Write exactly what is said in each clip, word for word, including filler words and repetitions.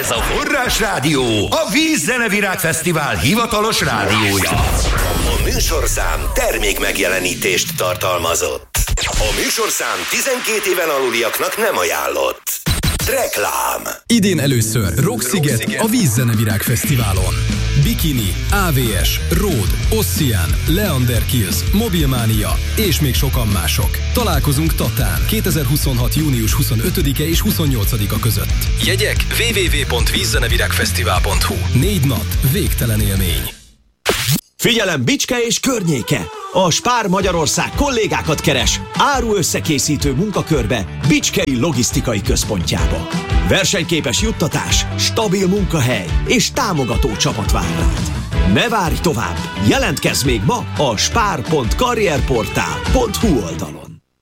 Ez a Forrás Rádió, a Vízzene Virágfesztivál hivatalos rádiója. A műsorszám termék megjelenítést tartalmazott. A műsorszám tizenkét éven aluliaknak nem ajánlott. Reklám. Idén először Rocksziget a Vízzene Virágfesztiválon. Bikini, á vé es, Rode, Ossian, Leander Kills, Mobilmania és még sokan mások. Találkozunk Tatán kétezer-huszonhat. június huszonötödike és huszonnyolcadika között. Jegyek double-u double-u double-u pont vízzenevirágfesztivál pont hu. Négy nap, végtelen élmény. Figyelem, Bicske és környéke! A Spár Magyarország kollégákat keres áru összekészítő munkakörbe Bicskei logisztikai központjába. Versenyképes juttatás, stabil munkahely és támogató csapat vár rád. Ne várj tovább! Jelentkezz még ma a spár pont karrierportál pont hu oldalon.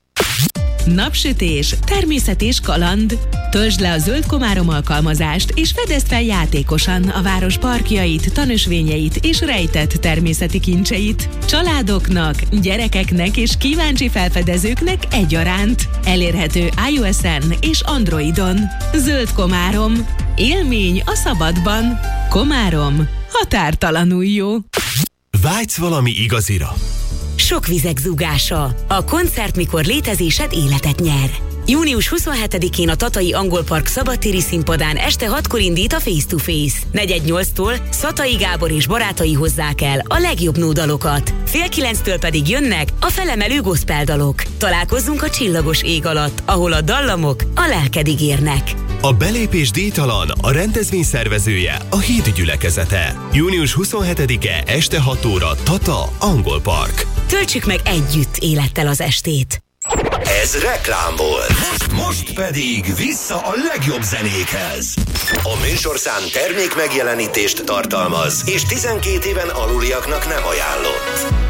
Napsütés, természet és kaland. Töltsd le a Zöld Komárom alkalmazást, és fedezd fel játékosan a város parkjait, tanösvényeit és rejtett természeti kincseit. Családoknak, gyerekeknek és kíváncsi felfedezőknek egyaránt. Elérhető iOS-en és Androidon. Zöld Komárom. Élmény a szabadban. Komárom. Határtalanul jó. Vágysz valami igazira? Sok vizek zúgása. A koncert, mikor létezésed életet nyer. június huszonhetedikén a Tatai Angol Park szabadtéri színpadán este hatkor indít a Face to Face. negyed nyolctól Szathai Gábor és barátai hozzák el a legjobb nódalokat. Fél kilenctől pedig jönnek a felemelő gospel dalok. Találkozzunk a csillagos ég alatt, ahol a dallamok a lelked ígérnek. A belépés díjtalan, a rendezvény szervezője a Híd gyülekezete. június huszonhetedike este hat óra Tata Angol Park. Töltsük meg együtt élettel az estét. Ez reklám volt. Most, most pedig vissza a legjobb zenékhez. A műsorszám termék megjelenítést tartalmaz, és tizenkét éven aluliaknak nem ajánlott.